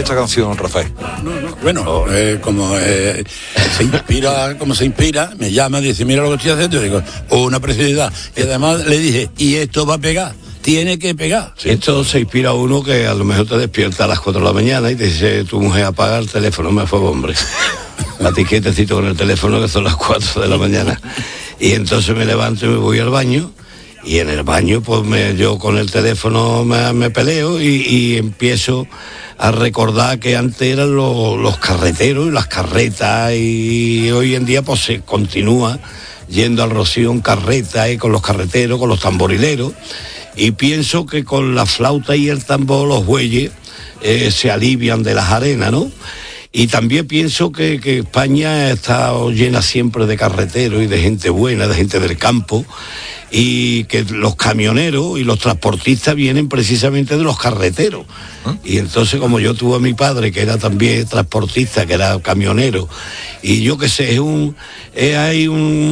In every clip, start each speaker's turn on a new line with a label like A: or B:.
A: esta canción, Rafael?
B: Bueno, como se inspira, me llama, dice, mira lo que estoy haciendo, yo digo, una preciosidad. Y además le dije, y esto va a pegar, tiene que pegar.
C: Sí. Esto se inspira a uno que a lo mejor te despierta a las 4 de la mañana y te dice, tu mujer apaga el teléfono, me fue hombre. A ti quietecito con el teléfono que son las 4 de la mañana. Y entonces me levanto y me voy al baño. Y en el baño, pues yo con el teléfono me peleo y empiezo a recordar que antes eran los carreteros y las carretas, y hoy en día pues se continúa yendo al Rocío en carreta, y con los carreteros, con los tamborileros, y pienso que con la flauta y el tambor los bueyes se alivian de las arenas, ¿no? Y también pienso que España está llena siempre de carreteros y de gente buena, de gente del campo, y que los camioneros y los transportistas vienen precisamente de los carreteros. Y entonces, como yo tuve a mi padre, que era también transportista, que era camionero, y yo qué sé, hay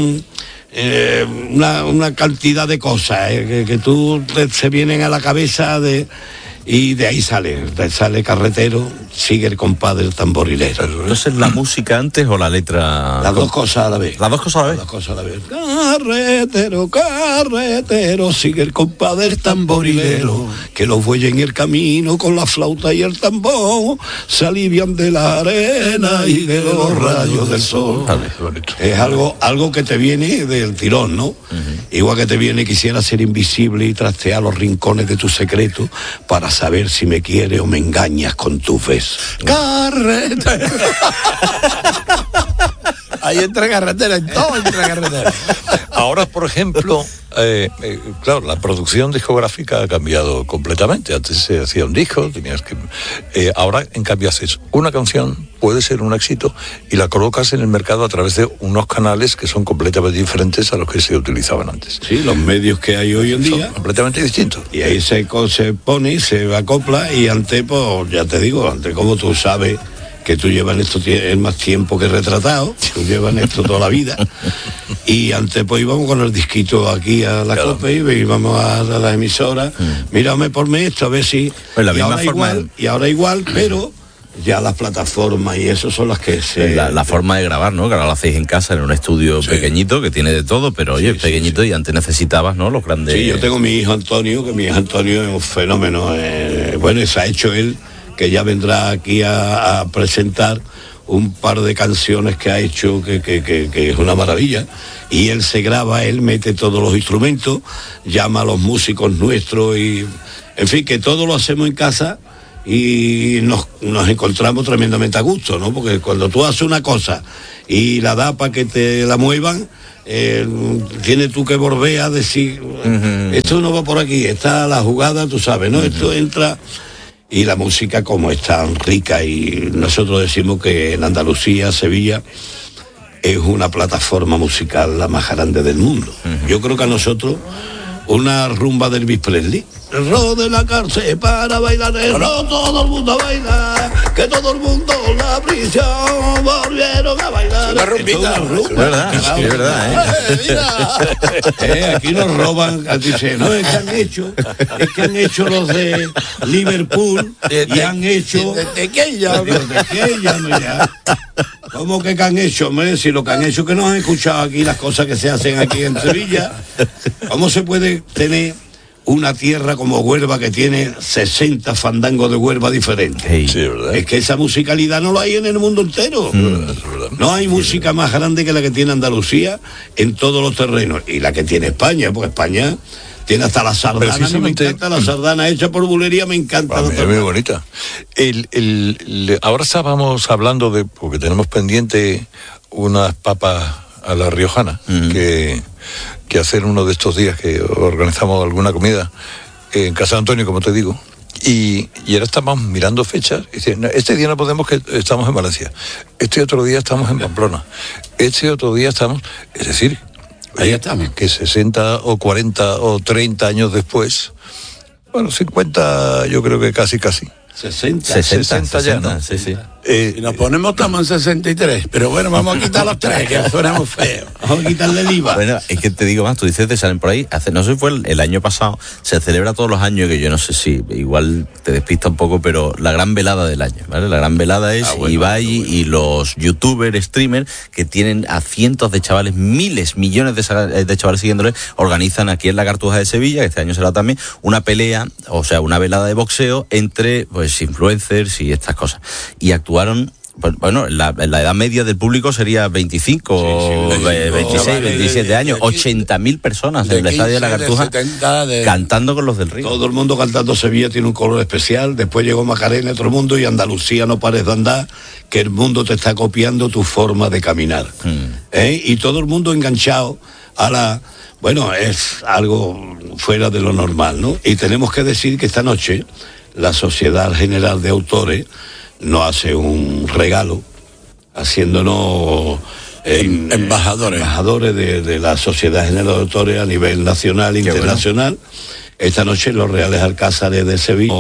C: una cantidad de cosas que se vienen a la cabeza y de ahí sale carretero, sigue el compadre el tamborilero.
D: Entonces, ¿la música antes o la letra?
C: Las dos cosas a la vez.
D: ¿Las dos cosas a la vez?
C: Las dos cosas a la vez. Carretero, carretero, sigue el compadre el tamborilero, que los bueyes en el camino con la flauta y el tambor se alivian de la arena y de los rayos del sol. Es algo que te viene del tirón, ¿no? Igual que te viene, quisiera ser invisible y trastear los rincones de tu secreto para saber si me quieres o me engañas con tus besos.
B: Carretera. Ahí entra carretera, en todo entra carretera.
A: Ahora, por ejemplo, claro, la producción discográfica ha cambiado completamente. Antes se hacía un disco, tenías que... ahora, en cambio, haces una canción, puede ser un éxito, y la colocas en el mercado a través de unos canales que son completamente diferentes a los que se utilizaban antes.
C: Sí, los medios que hay hoy en día
A: son completamente distintos.
C: Y ahí se pone, se acopla, y antes, pues, ya te digo, antes, como tú sabes que tú llevas en esto más tiempo que retratado, tú llevas en esto toda la vida, y antes pues íbamos con el disquito aquí a la COPE y íbamos a las emisoras, mírame, ponme esto, a ver si...
D: Pues la misma forma
C: y ahora igual, pero ya las plataformas y eso son las que se...
D: La forma de grabar, ¿no? Que ahora lo hacéis en casa, en un estudio pequeñito, que tiene de todo, pero oye, pequeñito, y antes necesitabas, ¿no? Los grandes...
C: Sí, yo tengo mi hijo Antonio, que mi hijo Antonio es un fenómeno, bueno, y se ha hecho él, que ya vendrá aquí a presentar un par de canciones que ha hecho que es una maravilla, y él se graba, él mete todos los instrumentos, llama a los músicos nuestros, y en fin, que todo lo hacemos en casa, y nos encontramos tremendamente a gusto, ¿no? Porque cuando tú haces una cosa y la da para que te la muevan, tienes tú que volver a decir, esto no va por aquí, está la jugada, tú sabes, ¿no? Esto entra... Y la música, como es tan rica, y nosotros decimos que en Andalucía, Sevilla, es una plataforma musical la más grande del mundo. Yo creo que a nosotros, una rumba del Elvis Presley, el rock de la cárcel para bailar, el rock todo el mundo baila, que todo el mundo la prisión volvieron a bailar.
B: Una rumbita.
D: Es verdad,
C: mira. Aquí nos roban, dice, no, es que han hecho los de Liverpool, y han hecho
B: de aquella,
C: mira. ¿Cómo que han hecho, hombre? Si lo que han hecho es que no han escuchado aquí las cosas que se hacen aquí en Sevilla. ¿Cómo se puede tener una tierra como Huelva, que tiene 60 fandangos de Huelva diferentes?
A: Sí, ¿verdad?
C: Es que esa musicalidad no la hay en el mundo entero. No hay música más grande que la que tiene Andalucía en todos los terrenos, y la que tiene España, porque España tiene hasta la sardana. A mí me encanta la sardana hecha por bulería, me encanta.
A: Es muy bonita. Ahora estábamos hablando porque tenemos pendiente unas papas a la riojana, que hacer uno de estos días que organizamos alguna comida en Casa de Antonio, como te digo, y ahora estamos mirando fechas, y dicen, este día no podemos, que estamos en Valencia, este otro día estamos en Pamplona, este otro día estamos, es decir, ahí estamos, que 60 o 40 o 30 años después, bueno, 50 yo creo que casi
C: 60
D: ya, ¿no?
A: Sí.
B: Y nos ponemos, estamos en 63, pero bueno, vamos a quitar los 3, que sonamos feos.
C: Vamos a quitarle el IVA.
D: Bueno, es que te digo más, tú dices te salen por ahí, no sé si fue el año pasado, se celebra todos los años, que yo no sé si, igual te despista un poco, pero la gran velada del año, ¿vale? La gran velada es Ibai y los youtubers, streamers, que tienen a cientos de chavales, miles, millones de chavales siguiéndoles, organizan aquí en la Cartuja de Sevilla, que este año será también, una pelea, o sea, una velada de boxeo entre, pues, influencers y estas cosas. Y actuaron, bueno, la edad media del público sería 25, 26, 27 años, 80.000 personas en el estadio de la Cartuja cantando con los del Río.
C: Todo el mundo cantando Sevilla tiene un color especial. Después llegó Macarena, otro mundo, y Andalucía no pares de andar, que el mundo te está copiando tu forma de caminar. Y todo el mundo enganchado a la... Bueno, es algo fuera de lo normal, ¿no? Y tenemos que decir que esta noche la Sociedad General de Autores nos hace un regalo, haciéndonos embajadores de la Sociedad General de Autores a nivel nacional e internacional. Bueno. Esta noche los Reales Alcázares de Sevilla,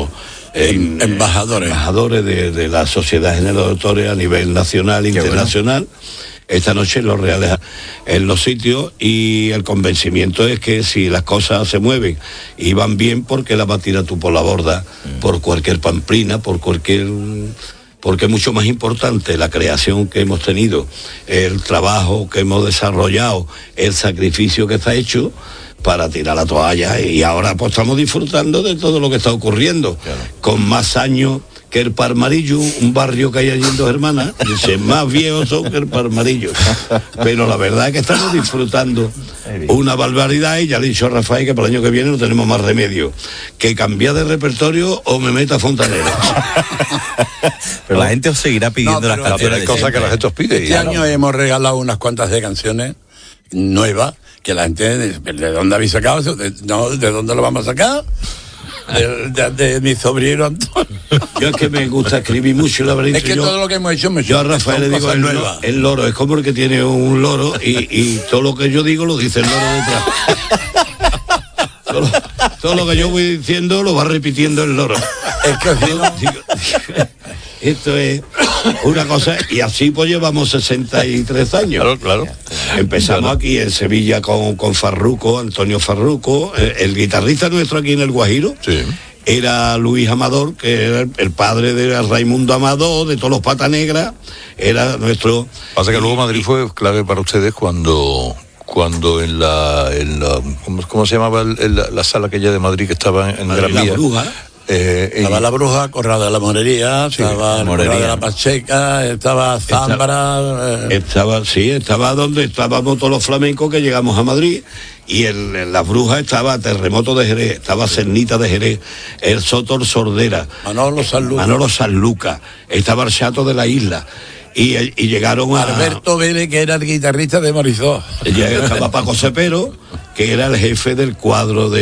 C: embajadores de la Sociedad General de Autores a nivel nacional e internacional. Bueno. Esta noche los Reales en los sitios, y el convencimiento es que si las cosas se mueven y van bien, porque las vas a tirar tú por la borda, por cualquier pamplina, porque es mucho más importante la creación que hemos tenido, el trabajo que hemos desarrollado, el sacrificio que está hecho para tirar la toalla, y ahora pues estamos disfrutando de todo lo que está ocurriendo, con más años que el Palmarillo, un barrio que hay allí en Dos Hermanas, dice, más viejos son que el Palmarillo. Pero la verdad es que estamos disfrutando una barbaridad, y ya le he dicho a Rafael que para el año que viene no tenemos más remedio que cambiar de repertorio o me meta a Fontanera.
D: Pero la gente os seguirá pidiendo las canciones.
A: Hay cosas que la gente os pide.
B: Este año hemos regalado unas cuantas de canciones nuevas, que la gente, ¿de dónde habéis sacado? ¿De dónde lo vamos a sacar? De mi sobrino Antonio.
C: Yo es que me gusta escribir mucho, la verdad.
B: Es que todo lo que hemos hecho
C: yo a Rafael le digo el loro, es como el que tiene un loro, y todo lo que yo digo lo dice el loro detrás. todo lo que yo voy diciendo lo va repitiendo el loro. Es que esto es una cosa, y así pues llevamos 63 años.
A: Claro.
C: Empezamos aquí en Sevilla con Farruco, Antonio Farruco, el guitarrista nuestro aquí en el Guajiro.
A: Sí.
C: Era Luis Amador, que era el padre de Raimundo Amador, de todos los Pata Negra, era nuestro...
A: Pasa que luego Madrid fue clave para ustedes cuando en la ¿cómo se llamaba la sala aquella de Madrid que estaba en Gran Vía?
B: La Bruja. Estaba La Bruja, Corrado de la Morería, estaba Corrado de la Pacheca, estaba Zambra...
C: Estaba donde estábamos todos los flamencos que llegamos a Madrid, y en La Bruja estaba Terremoto de Jerez, estaba Cernita de Jerez, el Sotor Sordera,
B: Manolo
C: Sanlúcar, estaba el Chato de la Isla. Y llegaron a...
B: Alberto Vélez, que era el guitarrista de Marisol.
C: Estaba Paco Cepero, que era el jefe del cuadro de